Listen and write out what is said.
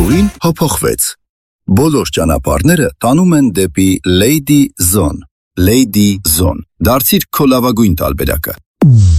Գյուղին հափոխվեց։ Բոլոր ճանապարհները տանում են դեպի Lady Zone։ Lady Zone։ Դարձիր քո լավագույն տարբերակը։